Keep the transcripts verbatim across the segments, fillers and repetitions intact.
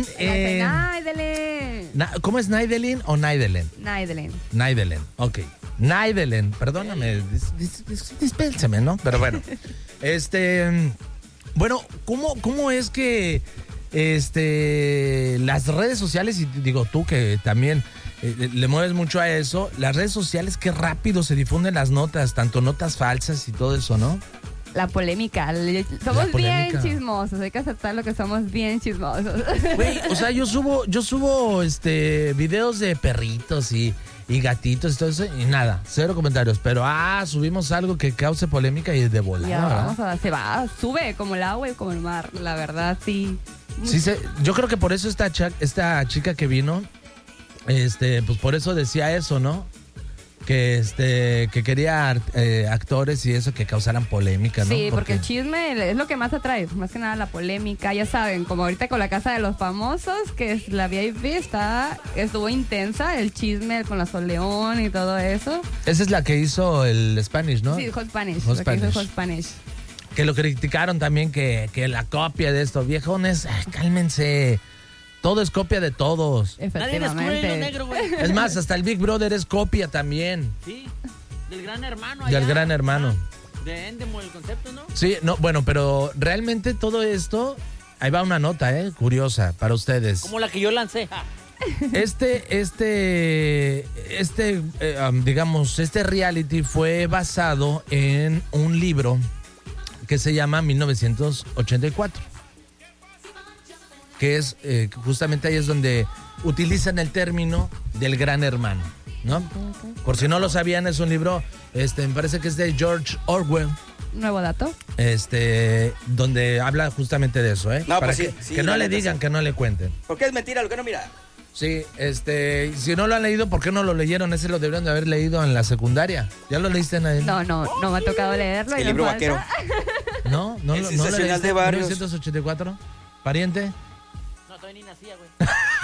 Eh, Naidelin. Na, ¿Cómo es Naidelin o Naidelin? Naidelin. Naidelin, ok. Naidelin, perdóname, dis, dis, dis, dispénseme, ¿no? Pero bueno, este, bueno, ¿cómo, cómo es que este, las redes sociales, y digo tú que también eh, le mueves mucho a eso, las redes sociales, qué rápido se difunden las notas, tanto notas falsas y todo eso, ¿no? La polémica. Somos La polémica. bien chismosos. Hay que aceptar lo que somos bien chismosos. Güey, o sea, yo subo, yo subo este videos de perritos y, y gatitos y todo eso, y nada, cero comentarios. Pero ah, subimos algo que cause polémica y de volada. Ya, ¿verdad? vamos a, se va, sube como el agua y como el mar. La verdad, sí. Sí, se, yo creo que por eso esta, cha, esta chica que vino, este, pues por eso decía eso, ¿no? Que este que quería eh, actores y eso que causaran polémica, ¿no? Sí, porque el chisme es lo que más atrae, más que nada la polémica, ya saben, como ahorita con la Casa de los Famosos, que es la V I P, está, estuvo intensa, el chisme con la Sol León y todo eso. Esa es la que hizo el Spanish, ¿no? Sí, Hot Spanish, Hot lo que hizo Spanish. Hot Spanish. Que lo criticaron también, que, que la copia de esto, viejones, ay, cálmense. Todo es copia de todos. Nadie descubre lo negro, güey. Es más, hasta el Big Brother es copia también. Sí, del Gran Hermano. Allá. Del Gran Hermano. De Endemol, el concepto, ¿no? Sí, no, bueno, pero realmente todo esto, ahí va una nota, eh, curiosa para ustedes. Como la que yo lancé. Ja. Este, este, este, eh, um, digamos, este reality fue basado en un libro que se llama mil novecientos ochenta y cuatro. Que es, eh, justamente ahí es donde utilizan el término del Gran Hermano, ¿no? Por si no lo sabían, es un libro, este, me parece que es de George Orwell. Nuevo dato. Este, donde habla justamente de eso, ¿eh? No, Para pues que, sí, sí, que no la le neta, digan, sí. que no le cuenten. Porque es mentira lo que no mira. Sí, este, si no lo han leído, ¿por qué no lo leyeron? Ese lo deberían de haber leído en la secundaria. ¿Ya lo leíste, Nadine? No, no, no me ha tocado leerlo. y El me libro falta. vaquero. ¿No? ¿No, El lo- no lo sensacional leíste? de Barrios. mil novecientos ochenta y cuatro. ¿Pariente? No, todavía ni nacía, güey.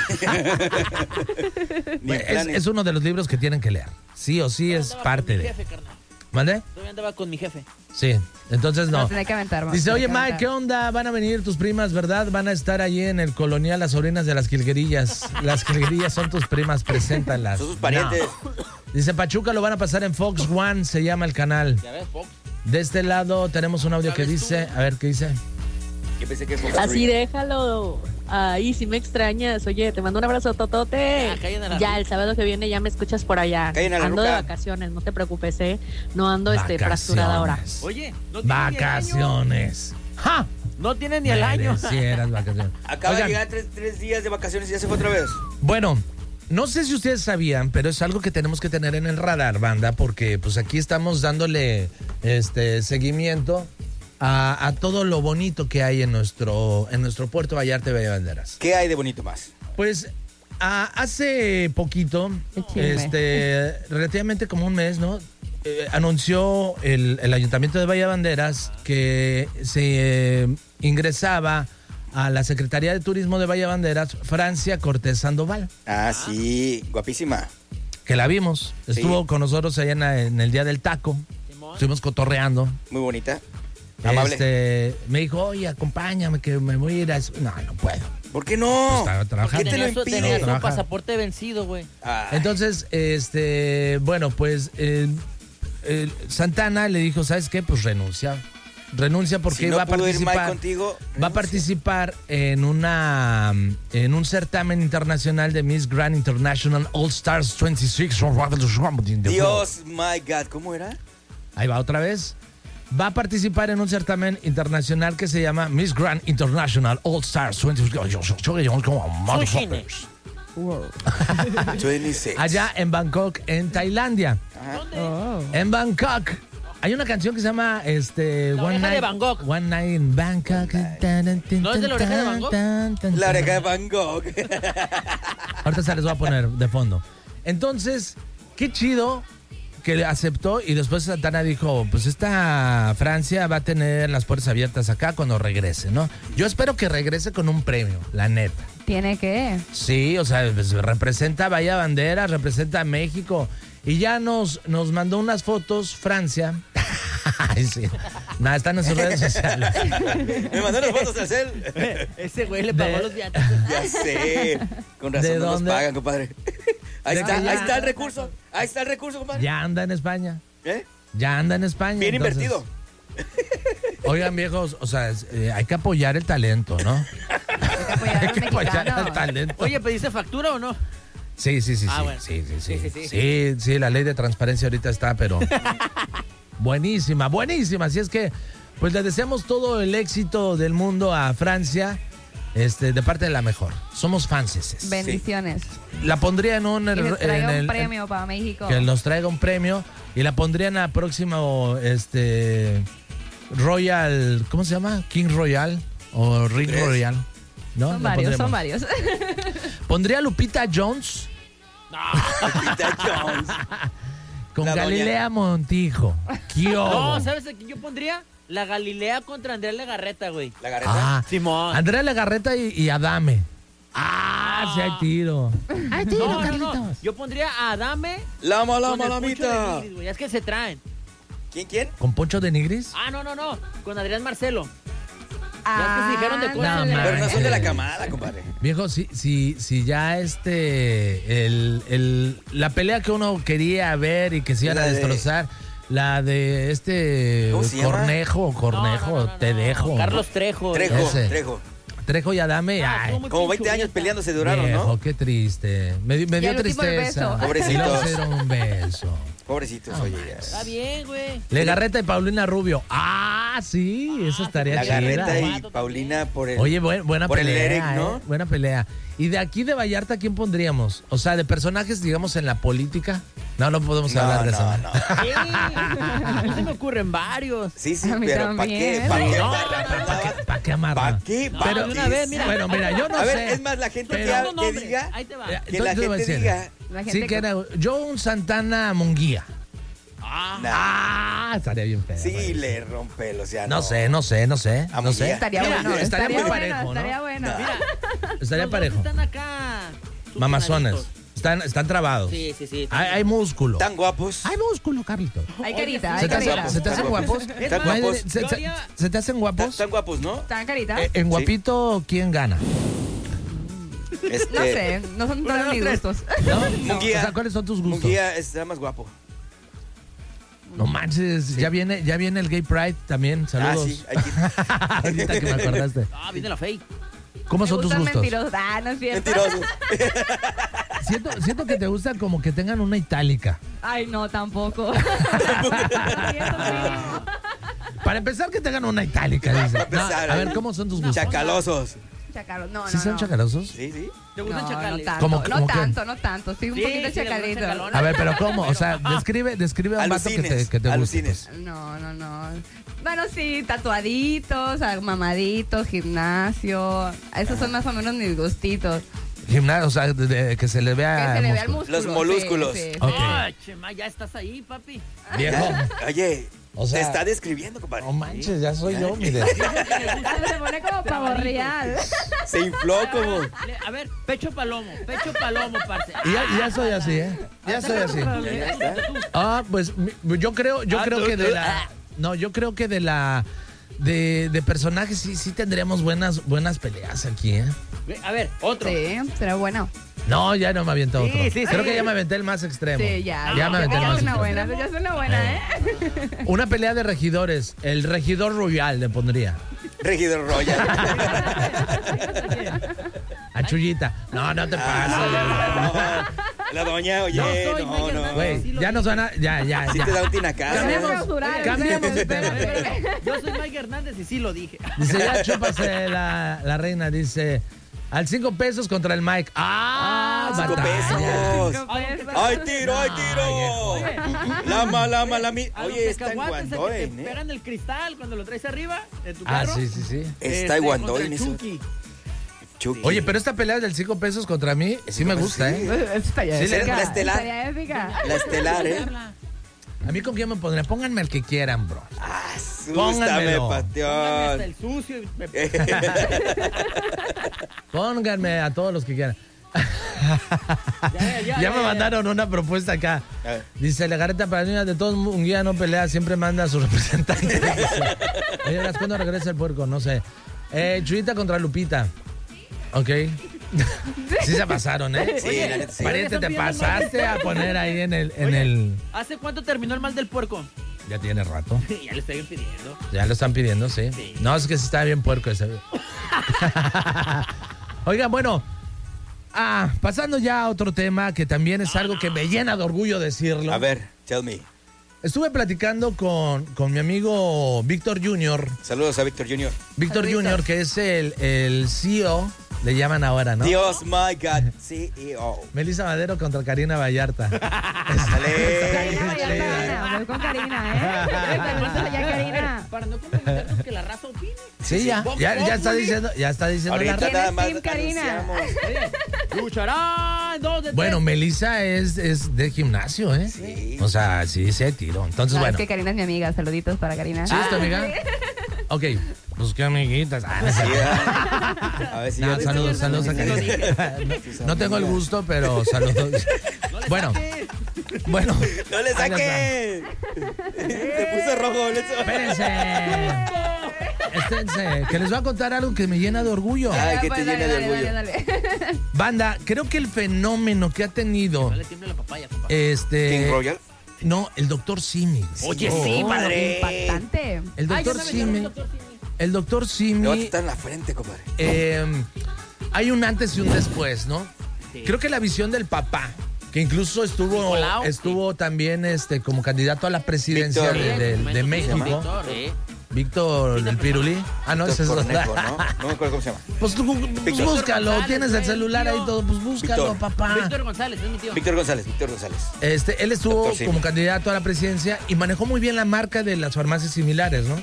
Ni Es, planes. es uno de los libros que tienen que leer. Sí o sí es Andaba parte con mi de. jefe, carnal. ¿Mande? Todavía andaba con mi jefe. Sí, entonces no. No, tiene que aventar, vamos, Dice, tiene oye, que Mike, aventar. ¿qué onda? Van a venir tus primas, ¿verdad? Van a estar allí en el colonial, las sobrinas de las Quilguerillas. Las Quilguerillas son tus primas, preséntalas. Son sus parientes. No. Dice, Pachuca lo van a pasar en Fox One, se llama el canal. Ya ves, Fox. De este lado tenemos un audio que ¿Sabes dice, tú? a ver, ¿qué dice? Yo pensé que fue Así déjalo. Ahí sí me extrañas. Oye, te mando un abrazo totote. Ya, callen a la Ya, ruca. el sábado que viene ya me escuchas por allá. Callen a la Ando de ruca. vacaciones, no te preocupes, ¿eh? No ando este, fracturada ahora. Oye, no tiene Vacaciones. ¡Ja! ni el año. No tiene ni el año. Merecidas vacaciones. Acaba Oigan, de llegar tres, tres días de vacaciones y ya se fue otra vez. bueno, no sé si ustedes sabían, pero es algo que tenemos que tener en el radar, banda, porque pues aquí estamos dándole este seguimiento a, a todo lo bonito que hay en nuestro, en nuestro puerto Vallarta y Bahía Banderas. ¿Qué hay de bonito más? Pues a- hace poquito, Qué chisme. este, relativamente como un mes, ¿no? Eh, anunció el, el Ayuntamiento de Bahía Banderas que se eh, ingresaba a la Secretaría de Turismo de Bahía Banderas Francia Cortés Sandoval, Ah, sí, guapísima. que la vimos. Estuvo con nosotros allá en, la- en el Día del Taco. Simón. Estuvimos cotorreando. Muy bonita. Amable. Este, me dijo, oye, acompáñame, que me voy a ir a... eso". No, no puedo. ¿Por qué no? Pues estaba trabajando. ¿Por qué te lo Tenía su, impide? tenía su Trabaja. pasaporte vencido, güey. Ay, Entonces, este, bueno, pues eh, eh, Santana le dijo, ¿sabes qué? Pues renuncia. Renuncia porque si no va a pudo ir Mike participar. contigo, Va a renuncia. participar en una en un certamen internacional de Miss Grand International All Stars veintiséis. Dios, my God, ¿cómo era? Ahí va otra vez. Va a participar en un certamen internacional que se llama Miss Grand International All Stars Sushine. veintiséis. allá en Bangkok, en Tailandia. Ajá. Oh. En Bangkok. Hay una canción que se llama este, La One oreja de Night, Bangkok. One Night in Bangkok. ¿No es de la oreja de Bangkok? La oreja de Van Gogh. Ahorita se les voy a poner de fondo. Entonces, qué chido que aceptó y después Santana dijo, pues esta Francia va a tener las puertas abiertas acá cuando regrese, ¿no? Yo espero que regrese con un premio, la neta. Tiene que. Sí, o sea, pues, representa a Bahía Banderas, representa a México. Y ya nos, nos mandó unas fotos, Francia, Ay, sí. Nada, están en sus redes sociales. Me mandó unas fotos al cel. Ese güey le pagó De- los viáticos. Ya sé. Con razón ¿De no nos dónde? pagan, compadre. Ahí De está, que ya- ahí está el recurso. Ahí está el recurso, compadre. Ya anda en España. ¿Eh? Ya anda en España. Bien entonces- invertido. Oigan, viejos, o sea, es- eh, hay que apoyar el talento, ¿no? Hay que apoyar a Hay los que apoyar el mexicanos. talento. Oye, ¿pediste factura o no? Sí, sí, sí, Ah, sí, bueno. sí, sí, sí, Sí, sí, sí, sí, sí. sí, la ley de transparencia ahorita está, pero buenísima, buenísima. Así es que, pues le deseamos todo el éxito del mundo a Francia, este, de parte de la mejor. Somos fanses. Bendiciones. La pondría en un, Que en les traiga el- un premio para México. que nos traiga un premio y la pondría en la próxima, este, Royal, ¿cómo se llama? King Royal o Rick ¿Crees? Royal. ¿No? Son La varios, son pondremos. varios. Pondría a Lupita Jones Lupita Jones. con La doña. Galilea Montijo. ¿Qué No, hubo? ¿sabes a quién yo pondría? La Galilea contra Andrea Legarreta, güey. La garreta. Ah, Simón. Andrea Legarreta y, y Adame. Ah, sí hay tiro. Hay tiro, No, no, Carlitos. no. Yo pondría a Adame Lama, con lama, el Poncho de lamita. Nigris, güey. Es que se traen. ¿Quién, quién? ¿Con Poncho de Nigris? Ah, no, no, no. Con Adrián Marcelo. Ah, se dijeron de cosas. ándale. No, Pero no son de la Eh. camada, compadre. Viejo, si, si, si ya este, el, el, la pelea que uno quería ver y que se iban a La de- destrozar, la de este ¿Cómo se llama? Cornejo, Cornejo, No, no, no, no, te no. dejo. Carlos Trejo. Trejo, Ese. Trejo. Trejo y Adame, Ah, ay, estuvo muy Como veinte pinchurrienta. años peleándose duraron, viejo, ¿no? qué triste. Me, di- me Y dio al último el tristeza. beso. Pobrecitos. Y luego se dieron un beso. Pobrecitos, No oye. Está bien, güey. Legarreta y Paulina Rubio. Ah, sí, eso estaría La chida. garreta y Vato Paulina por el. Oye, buen- buena por el pelea, Eric, ¿eh? ¿no? Buena pelea. ¿Y de aquí de Vallarta quién pondríamos? O sea, de personajes, digamos, en la política. No, no podemos No, hablar de no, eso. no. Sí. A mí se me ocurren varios. Sí, sí, A mí pero ¿para qué? también. ¿Para qué? No, ¿Para qué, pa' qué amarra? ¿Para qué? No, ¿Para de una qué? vez, mira. Bueno, mira, yo no A sé. ver, es más, la gente que, Pero ha- no que nombres. diga. Ahí te va. Eh, Que la entonces te voy a gente decir. diga. La gente Sí, que era yo un Santana Munguía. Ah, Nah. Ah, estaría bien feo. Sí, le rompe el océano. No sé, no sé, no sé. A No sé. Munguía. Estaría Mira, bueno. estaría Estaría muy bueno, parejo, ¿no? estaría bueno. No. mira. Estaría los dos parejo. Están acá. Mamazones. supinaditos. Están, están trabados. Sí, sí, sí. Hay, hay músculo. Tan guapos. Hay músculo, Carlito. Hay carita, Oye, hay ¿Se te, hace- carita. se te hacen guapos? Es Tan más, No hay de- guapos. se, yo se- haría- se te hacen Tan, guapos? tan guapos, ¿no? ¿Están carita? Eh, en guapito, ¿quién gana? Este, No sé, no son Una, todos dos, mis tres. gustos. ¿No? Munguía. O sea, ¿cuáles son tus gustos? Munguía está más guapo. No manches, ya viene, ya viene el Gay Pride también. Saludos. Ah, sí. Hay que... Ahorita que me acordaste. Ah, viene la fake. ¿Cómo Me son tus gustan gustos? mentirosos. Ah, no es cierto. Mentiroso. Siento, siento que te gusta como que tengan una itálica. Ay, no, tampoco. Lo siento, primo. Para empezar, que tengan una itálica, dice. Para empezar, No, a ver, ¿eh? ¿cómo son tus gustos? Chacalosos. Chacalos. No, no, ¿Sí son no. chacalosos? Sí, sí. ¿Te No, gustan no chacales? tanto, ¿Cómo- no cómo qué? tanto, no tanto. Sí, un Sí, poquito sí, le gustan chacalito. chacalones. A ver, pero ¿cómo? O sea, describe, describe a un vato que te, Alucines, que te guste. alucines. pues. No, no, no. Bueno, sí, tatuaditos, mamaditos, gimnasio. Esos son más o menos mis gustitos. Gimnasio, o sea, de- de- que se le vea. Que se le vea el músculo. músculo. Los molúsculos. Sí, sí, sí. Ok. Ay, chema, ya estás ahí, papi. Viejo. Oye, O sea- te está describiendo, compadre. No manches, ya soy yo, mire. Ah, se pone como pavo real. Se infló como. Le- A ver, pecho palomo, pecho palomo, parce. Y ya, y ya soy así, ¿eh? Ya soy así. Ya está. Ah, pues mi- yo creo, yo Ah, creo tú- que de tú- la. No, yo creo que de la. De, de personajes sí, sí tendríamos buenas, buenas peleas aquí, ¿eh? A ver, otro. Sí, pero bueno. No, ya no me aviento Sí, otro. sí, sí. Creo que ya me aventé el más extremo. Sí, ya. Ya me aventé el ya más es una extremo. buena, ya es una buena, ¿eh? Una pelea de regidores. El regidor royal le pondría. Regidor Royal. A Chuyita. No, no te pases. Ah, no. La doña, oye, No soy no, Mike no. Hernández. Güey, Sí lo ya vi. nos van a. Ya, ya, Sí ya. te da un tinacazo. Cambiemos, ¿eh? Censurar, cambiemos de tema. Yo soy Mike Hernández y sí lo dije. Dice, ya chúpase la, la reina. Dice, al cinco pesos contra el Mike. ¡Ah! Cinco batalla. pesos. Cinco pesos. ¡Ay, tiro, ay, tiro! Lama, lama, lama. A los Oye, está en cacahuates a que te Guandoin, ¿eh? pegan el cristal cuando lo traes arriba de tu Ah, carro. sí, sí, sí. Está Este, en contra Guandoin el eso. Chucky. Chucky. Oye, pero esta pelea del cinco pesos contra mí sí me gusta, Sí. ¿eh? Estaría Sí, la- épica, la estelar. estaría épica. La estelar, ¿eh? ¿A mí con quién me pondría? Pónganme el que quieran, bro. Ah, sústame, Pónganmelo. Póngame hasta pateón. el sucio. y me- Pónganme a todos los que quieran. Ya, Ya, ya, me ya, mandaron una propuesta acá. A ver. Dice, Legarreta para niñas de todos, un guía no pelea, siempre manda a su representante. Oye, ¿las cuándo regresa el puerco? No sé. Eh, Chuyita contra Lupita. Ok. Sí se pasaron, ¿eh? Sí, la neta sí. Pariente, te pasaste a poner ahí en el, en el... ¿Hace cuánto terminó el mal del puerco? Ya tiene rato. Ya le estoy pidiendo. Ya lo están pidiendo, sí. Sí. No, es que sí está bien puerco ese. Oigan, bueno. Ah, pasando ya a otro tema que también es algo que me llena de orgullo decirlo. A ver, tell me. Estuve platicando con, con mi amigo Víctor Junior Saludos a Víctor Junior Víctor Saluditos. Junior, que es el, el C E O, le llaman ahora, ¿no? Dios, my God, C E O. Melissa Madero contra Karina Vallarta. Dale. Karina Vallarta Sí, gana. Voy con Karina, ¿eh? Saludos allá, Karina. Para no comprometernos que la raza opine. Sí, ya, ya, ya está diciendo, ya está diciendo la Ahorita ra- ¿Quién nada es más Team Karina? anunciamos. Lucharán dos de tres. Bueno, Melissa es, es de gimnasio, ¿eh? Sí. O sea, sí se tiró. Entonces, No, bueno. es que Karina es mi amiga. Saluditos para Karina. ¿Sí es tu amiga? Ok, pues qué amiguitas. Ah, no, sé. Sí, ah. A ver si No, yo- saludos, saludos a Karina. No, no tengo el gusto, pero saludos. Bueno, bueno. ¡No le Ahí saque! Se puso rojo. le- Espérense. Esténse, que les voy a contar algo que me llena de orgullo. Ay, Ah, que pues, te dale, llene de dale, orgullo. dale, dale. Banda, creo que el fenómeno que ha tenido No le tiemble la papaya, compadre. este King Royal. no, el doctor Simi. Oye, Oh, sí, Oh, padre. Impactante. El Ay, doctor ya me aventaron Simi, el doctor Simi. el doctor Le voy a Simi, quitar en la frente, compadre. eh, hay un antes y un después, ¿no? Sí. Creo que la visión del papá, que incluso estuvo Nicolau, estuvo también este como candidato a la presidencia Víctor. de, Sí, de- en su de momento, México. Víctor, ¿eh? Víctor del Pirulí. Ah, no, ese es Víctor otro. Cornejo, ¿no? No me acuerdo cómo se llama. Pues tú pues Víctor búscalo, González, tienes el güey, celular ahí tío. todo, pues búscalo, Víctor. papá. Víctor González, es mi tío. Víctor González, Víctor González. Este, él estuvo Doctor Simi. como candidato a la presidencia y manejó muy bien la marca de las farmacias similares, ¿no?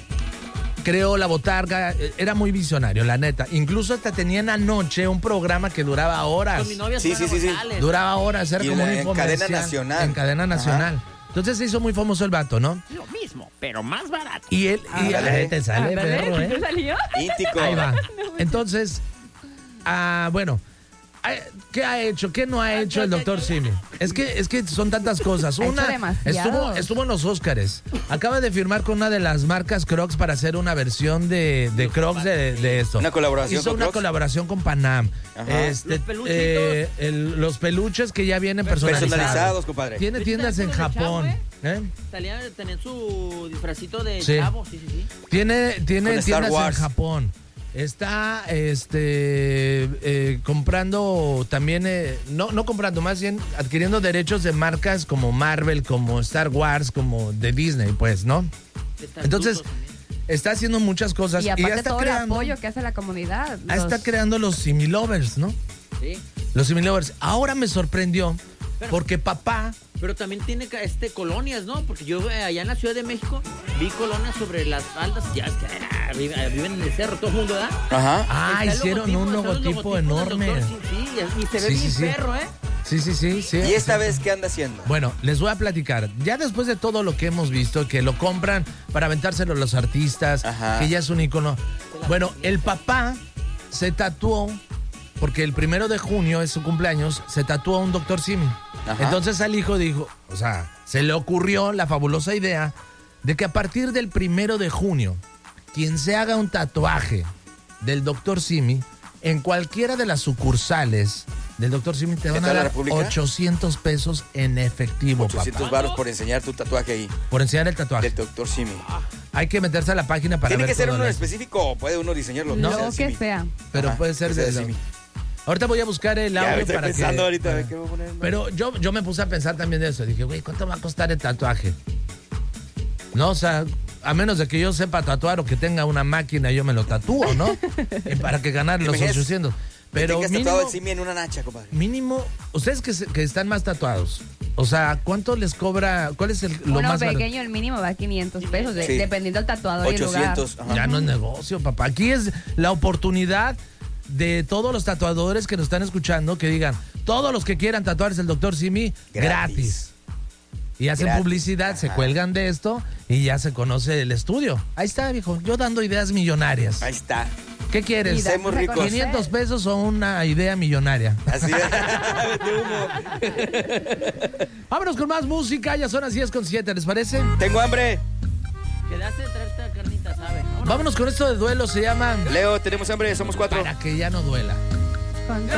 Creó la botarga, eh, era muy visionario, la neta. Incluso hasta tenían anoche un programa que duraba horas. Con mi novia Sí, Susana sí, sí, sí. González. Duraba horas, era Y como en un la- en infomercial. cadena nacional. En cadena nacional. Entonces se hizo muy famoso el vato, ¿no? Lo mismo, pero más barato. Y él, y Ándale. ahí te sale, Ándale, perro, ¿eh? ¿te salió? Íntico. Ahí va. Entonces, ah, bueno, ay, ¿qué ha hecho? ¿Qué no ha hecho el doctor Simi? Es que, es que son tantas cosas. Ha hecho Una, demasiado. estuvo, estuvo en los Óscares. Acaba de firmar con una de las marcas Crocs para hacer una versión de, de Crocs de, de esto. Una colaboración Hizo con una Crocs. colaboración con Panam. Ajá. Este, Los peluchitos. eh, el- los peluches que ya vienen personalizados. Personalizados, compadre. Tiene ¿Viste tiendas en el chavo, Japón. ¿eh? Salían, tenían su disfracito de Sí. chavo, sí, sí, sí. Tiene, tiene Con Star tiendas en Wars. Japón. Está este eh, comprando también, eh, no, no comprando, más bien adquiriendo derechos de marcas como Marvel, como Star Wars, como de Disney, pues, ¿no? Están Entonces, brutos también. está haciendo muchas cosas Y y, ya aparte está todo el creando, apoyo que hace la comunidad. ya está Los- creando los Similovers, ¿no? Sí. Los Similovers. Ahora me sorprendió porque papá, Pero también tiene ca- este colonias, ¿no? Porque yo eh, allá en la Ciudad de México vi colonias sobre las faldas. Ya es que ah, viven, ah, viven en el cerro, todo el mundo, ¿verdad? Ajá. ah, Está el hicieron logotipo, un están los logotipo logotipos del enorme. doctor, sí, sí, y se ve Sí, bien sí, sí. perro, ¿eh? Sí, sí, sí, sí. ¿Y esta vez qué anda haciendo? Bueno, les voy a platicar. Ya después de todo lo que hemos visto, que lo compran para aventárselo a los artistas, Ajá. que ya es un icono. Bueno, el papá se tatuó, porque el primero de junio es su cumpleaños, se tatuó a un doctor Simi. Ajá. Entonces al hijo dijo, o sea, se le ocurrió la fabulosa idea de que a partir del primero de junio, quien se haga un tatuaje del doctor Simi, en cualquiera de las sucursales del doctor Simi te ¿De van a toda la dar República? ochocientos pesos en efectivo, ochocientos papá. varos por enseñar tu tatuaje ahí. Por enseñar el tatuaje. Del doctor Simi. Hay que meterse a la página para ¿Tiene ver que ser todo uno en lo- específico o puede uno diseñarlo? No. Lo sea que Simi? sea. Pero Ajá, puede ser que sea de de Simi. Ahorita voy a buscar el Ya audio estoy para pensando que... ahorita, para- ¿qué voy a poner? Pero yo, yo me puse a pensar también de eso. Dije, güey, ¿cuánto va a costar el tatuaje? No, o sea, a menos de que yo sepa tatuar o que tenga una máquina, yo me lo tatúo, ¿no? Y para que ganar los Imaginas ochocientos. Pero tengas mínimo, tatuado el Simi en una nacha, compadre. mínimo, ustedes que, se- que están más tatuados, o sea, ¿cuánto les cobra? ¿Cuál es el, lo Uno más barato? pequeño, el mínimo va a quinientos pesos, de- Sí. dependiendo del tatuador y el lugar. ochocientos. Ajá. Ya no es negocio, papá. Aquí es la oportunidad de todos los tatuadores que nos están escuchando que digan, todos los que quieran tatuarse el doctor Simi, gratis. Gratis. Y hacen Gratis. publicidad, se Ajá. cuelgan de esto y ya se conoce el estudio. Ahí está, viejo. Yo dando ideas millonarias. Ahí está. ¿Qué quieres? Vida. Somos ricos. ¿quinientos pesos o una idea millonaria? Así es. De humo. Vámonos con más música, ya son las diez con siete, ¿les parece? Tengo hambre. Quedaste de traerte carnita, ¿sabes? Vámonos. Vámonos con esto de duelo, se llama Leo, tenemos hambre, somos cuatro. Para que ya no duela. Con